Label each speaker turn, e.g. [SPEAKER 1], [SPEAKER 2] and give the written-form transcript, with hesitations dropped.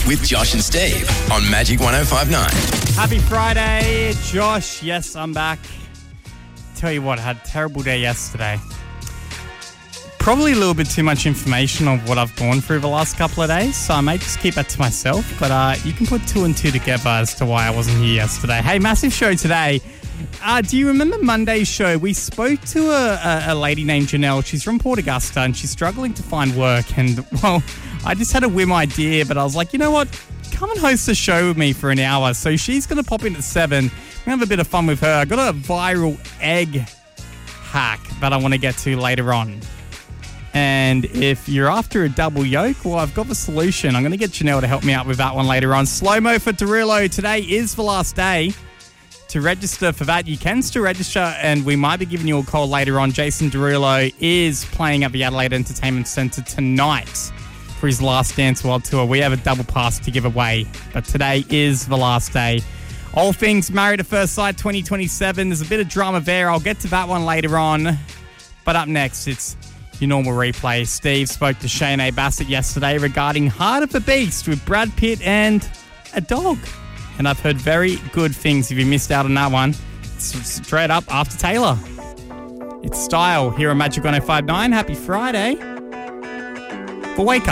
[SPEAKER 1] with Josh and Steve on Magic 105.9.
[SPEAKER 2] Happy Friday, Josh. Yes, I'm back. Tell you what, I had a terrible day yesterday. Probably a little bit too much information of what I've gone through the last couple of days, so I may just keep that to myself, but you can put two and two together as to why I wasn't here yesterday. Hey, massive show today. Do you remember Monday's show? We spoke to a lady named Janelle. She's from Port Augusta and she's struggling to find work. And, well, I just had a whim idea, but I was like, you know what? Come and host a show with me for an hour. So she's going to pop in at 7. We're going to have a bit of fun with her. I got a viral egg hack that I want to get to later on. And if you're after a double yolk, well, I've got the solution. I'm going to get Janelle to help me out with that one later on. Slow-mo for Derulo. Today is the last day to register for that. You can still register, and we might be giving you a call later on. Jason Derulo is playing at the Adelaide Entertainment Centre tonight for his Last Dance World Tour. We have a double pass to give away, but today is the last day. All things Married at First Sight 2027. There's a bit of drama there. I'll get to that one later on. But up next, it's your normal replay. Steve spoke to Shane A. Bassett yesterday regarding Heart of the Beast with Brad Pitt and a dog. And I've heard very good things. If you missed out on that one, it's straight up after Taylor. It's Style here on Magic 105.9. Happy Friday. For Wake Up.